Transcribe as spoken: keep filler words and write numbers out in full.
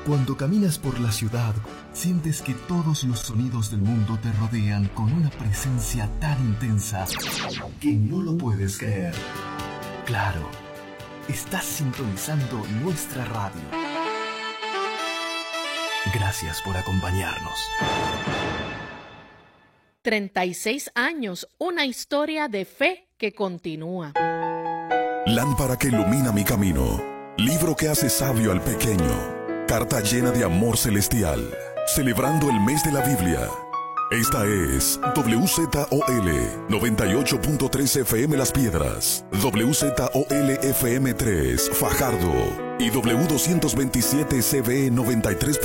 Cuando caminas por la ciudad, sientes que todos los sonidos del mundo te rodean con una presencia tan intensa que no lo puedes creer. Claro, estás sintonizando nuestra radio. Gracias por acompañarnos. treinta y seis años, una historia de fe que continúa. Lámpara que ilumina mi camino, libro que hace sabio al pequeño, carta llena de amor celestial, celebrando el mes de la Biblia. Esta es W Z O L noventa y ocho punto tres F M Las Piedras, W Z O L F M tres Fajardo y W doscientos veintisiete C B noventa y tres.